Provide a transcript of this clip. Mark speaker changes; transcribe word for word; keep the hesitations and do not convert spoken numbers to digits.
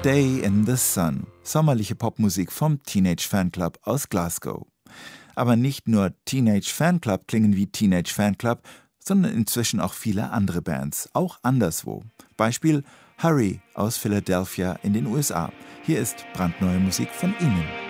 Speaker 1: Day in the Sun, sommerliche Popmusik vom Teenage Fanclub aus Glasgow. Aber nicht nur Teenage Fanclub klingen wie Teenage Fanclub, sondern inzwischen auch viele andere Bands, auch anderswo. Beispiel Hurry aus Philadelphia in den U S A. Hier ist brandneue Musik von ihnen.